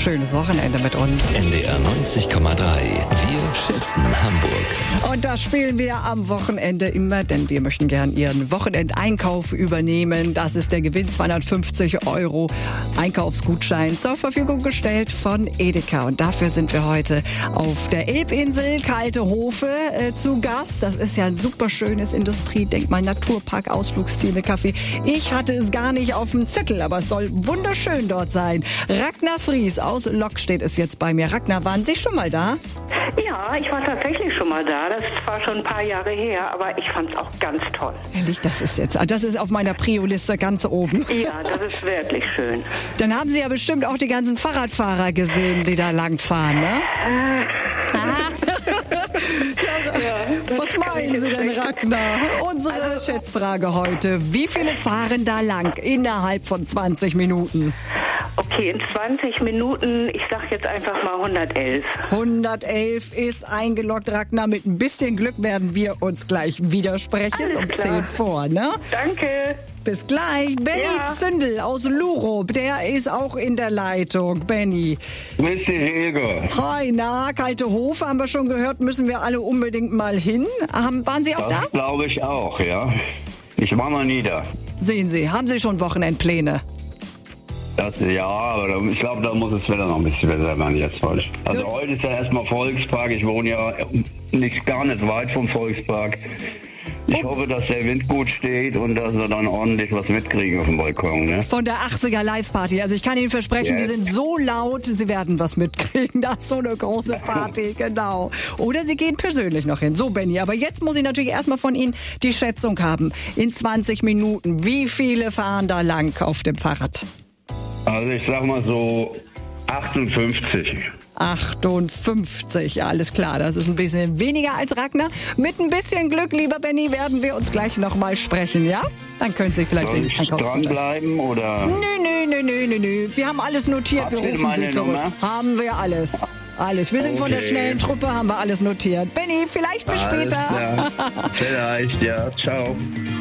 schönes Wochenende mit uns. NDR 90,3. Wir schätzen Hamburg. Und das spielen wir am Wochenende immer, denn wir möchten gern Ihren Wochenendeinkauf übernehmen. Das ist der Gewinn, 250 € Einkaufsgutschein zur Verfügung gestellt von Edeka. Und dafür sind wir heute auf der Elbinsel Kaltehofe zu Gast. Das ist ja ein super schönes Industriedenkmal, Naturpark, Ausflugsziel mit Kaffee. Ich hatte es gar nicht auf dem Zettel, aber es soll wunderschön dort sein. Ragnar Fries aus Lokstedt ist jetzt bei mir. Ragnar, waren Sie schon mal da? Ja, ich war tatsächlich schon mal da. Das ist zwar schon ein paar Jahre her, aber ich fand es auch ganz toll. Ehrlich, das ist auf meiner Prio-Liste ganz oben. Ja, das ist wirklich schön. Dann haben Sie ja bestimmt auch die ganzen Fahrradfahrer gesehen, die da langfahren, ne? Was meinen Sie denn, Ragnar? Unsere Schätzfrage heute. Wie viele fahren da lang innerhalb von 20 Minuten? Okay, in 20 Minuten, ich sag jetzt einfach mal 111. 111 ist eingeloggt, Ragnar. Mit ein bisschen Glück werden wir uns gleich widersprechen. Alles um klar. 10 vor, ne? Danke. Bis gleich. Benny Zündel aus Lurup, der ist auch in der Leitung. Benny. Grüß dich, Ilgo. Hi, na, Kaltehofe haben wir schon gehört, müssen wir alle unbedingt mal hin. Waren Sie auch da? Das glaube ich auch, ja. Ich war noch nie da. Sehen Sie, haben Sie schon Wochenendpläne? Ja, aber ich glaube, da muss es wieder noch ein bisschen besser werden jetzt heute. Also heute ist ja erstmal Volkspark. Ich wohne ja gar nicht weit vom Volkspark. Ich hoffe, dass der Wind gut steht und dass wir dann ordentlich was mitkriegen auf dem Balkon. Ne? Von der 80er Live-Party. Also ich kann Ihnen versprechen, die sind so laut, Sie werden was mitkriegen. Das ist so eine große Party, genau. Oder Sie gehen persönlich noch hin. So, Benny, aber jetzt muss ich natürlich erstmal von Ihnen die Schätzung haben. In 20 Minuten, wie viele fahren da lang auf dem Fahrrad? Also ich sag mal so 58. 58, alles klar. Das ist ein bisschen weniger als Ragnar. Mit ein bisschen Glück, lieber Benny, werden wir uns gleich nochmal sprechen, ja? Dann können Sie vielleicht Soll den ich Einkaufsgutschein. dranbleiben oder? Nö. Wir haben alles notiert. Wir Habt ihr rufen Sie meine zurück. Nummer? Haben wir alles. Alles. Wir sind von der Okay. schnellen Truppe, haben wir alles notiert. Benny, vielleicht bis Alles später. klar. Vielleicht, ja. Ciao.